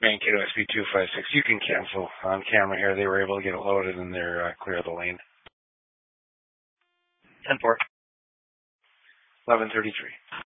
Mankato SB256. You can cancel on camera here. They were able to get it loaded and they're clear of the lane. 10-4. 11:33.